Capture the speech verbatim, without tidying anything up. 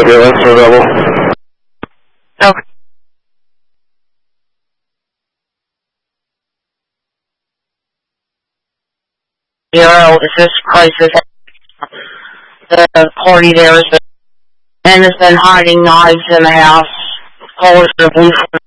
Roger, that's for Rebel. Okay. Zero, is this crisis? The party there has been, and has been hiding knives in the house. Callers are blue.